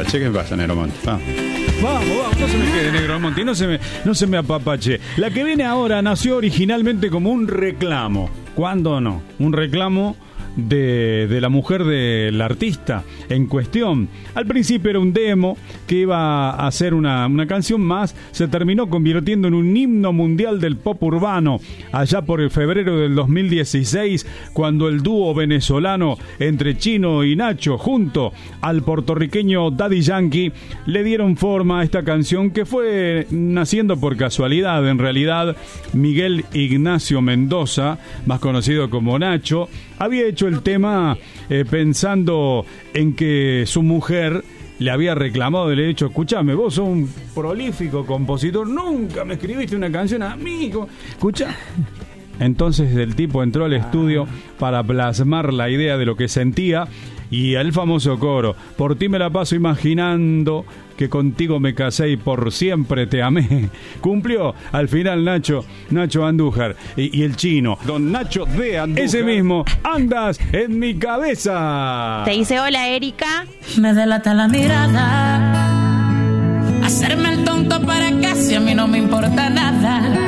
apapache. ¿Qué pasa, Negromonte? Vamos, no se me quede, Negromonte, no se me apapache. La que viene ahora nació originalmente como un reclamo. ¿Cuándo no? Un reclamo de la mujer del artista en cuestión. Al principio era un demo que iba a ser una canción más, se terminó convirtiendo en un himno mundial del pop urbano allá por el febrero del 2016, cuando el dúo venezolano entre Chino y Nacho junto al puertorriqueño Daddy Yankee le dieron forma a esta canción que fue naciendo por casualidad. En realidad, Miguel Ignacio Mendoza, más conocido como Nacho, había hecho el tema pensando en que su mujer le había reclamado, le había dicho: escuchame, vos sos un prolífico compositor, nunca me escribiste una canción a mí, escuchá. Entonces el tipo entró al estudio para plasmar la idea de lo que sentía, y el famoso coro: por ti me la paso imaginando que contigo me casé y por siempre te amé. Cumplió al final Nacho Andújar y el chino, don Nacho de Andújar. Ese mismo, andas en mi cabeza. Te dice: hola, Erika. Me delata la mirada, hacerme el tonto para casi a mí no me importa nada.